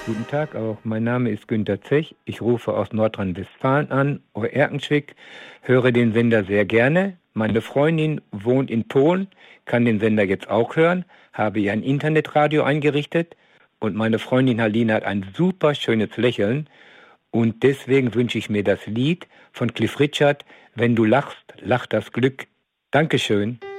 Guten Tag auch. Mein Name ist Günter Zech. Ich rufe aus Nordrhein-Westfalen an, Erkenschwick, höre den Sender sehr gerne. Meine Freundin wohnt in Polen, kann den Sender jetzt auch hören, habe ihr ein Internetradio eingerichtet und meine Freundin Halina hat ein super schönes Lächeln und deswegen wünsche ich mir das Lied von Cliff Richard, Wenn du lachst, lacht das Glück. Dankeschön.